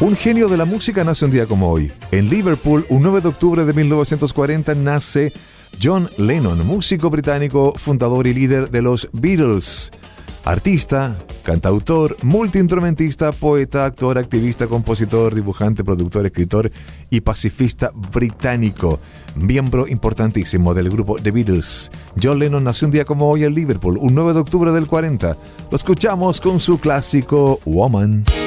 Un genio de la música nace un día como hoy. En Liverpool, un 9 de octubre de 1940, nace John Lennon, músico británico, fundador y líder de los Beatles. Artista, cantautor, multiinstrumentista, poeta, actor, activista, compositor, dibujante, productor, escritor y pacifista británico. Miembro importantísimo del grupo The Beatles. John Lennon nació un día como hoy en Liverpool, un 9 de octubre del 40. Lo escuchamos con su clásico Woman.